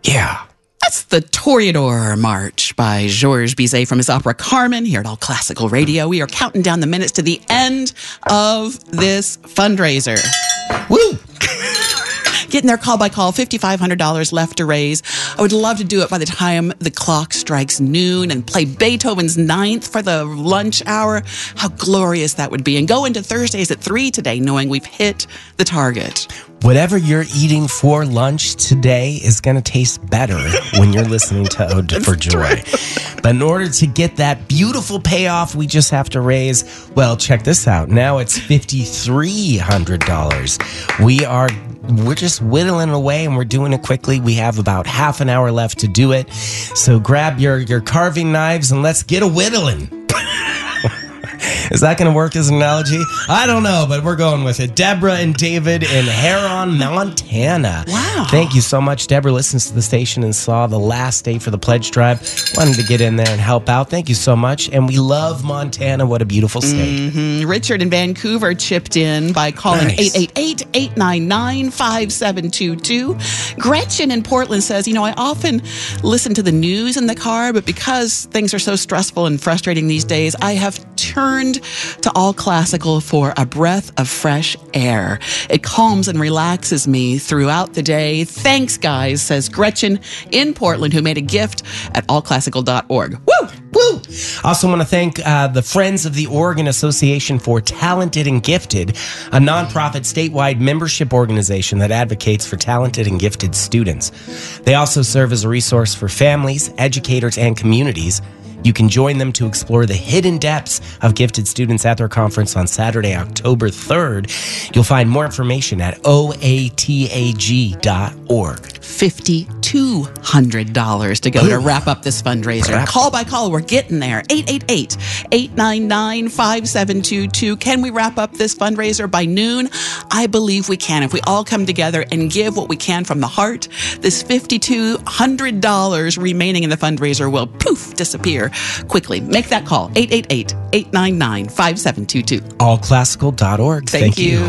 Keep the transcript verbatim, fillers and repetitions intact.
Yeah. That's the Toreador March by Georges Bizet from his opera Carmen here at All Classical Radio. We are counting down the minutes to the end of this fundraiser. Woo! Getting their call by call, five thousand five hundred dollars left to raise. I would love to do it by the time the clock strikes noon and play Beethoven's Ninth for the lunch hour. How glorious that would be. And go into Thursdays at three today knowing we've hit the target. Whatever you're eating for lunch today is going to taste better when you're listening to Ode for Joy. But in order to get that beautiful payoff, we just have to raise, well, check this out. Now it's five thousand three hundred dollars. We are, we're just whittling away and we're doing it quickly. We have about half an hour left to do it. So grab your, your carving knives and let's get a whittling. Is that going to work as an analogy? I don't know, but we're going with it. Deborah and David in Heron, Montana. Wow. Thank you so much. Deborah listens to the station and saw the last day for the pledge drive. Wanted to get in there and help out. Thank you so much. And we love Montana. What a beautiful state. Mm-hmm. Richard in Vancouver chipped in by calling Nice. eight eight eight, eight nine nine, five seven two two. Gretchen in Portland says, you know, I often listen to the news in the car, but because things are so stressful and frustrating these days, I have turned to All Classical for a breath of fresh air. It calms and relaxes me throughout the day. Thanks, guys, says Gretchen in Portland, who made a gift at all classical dot org. Woo! Woo! Also want to thank uh, the Friends of the Oregon Association for Talented and Gifted, a nonprofit statewide membership organization that advocates for talented and gifted students. They also serve as a resource for families, educators, and communities. You can join them to explore the hidden depths of gifted students at their conference on Saturday, October third. You'll find more information at O A T A G dot org. five thousand two hundred dollars to go Ooh. to wrap up this fundraiser. Wrap. Call by call, we're getting there. eight eight eight, eight nine nine, five seven two two. Can we wrap up this fundraiser by noon? I believe we can. If we all come together and give what we can from the heart, this five thousand two hundred dollars remaining in the fundraiser will poof, disappear quickly. Make that call. eight eight eight, eight nine nine, five seven two two. all classical dot org. Thank, Thank you. you.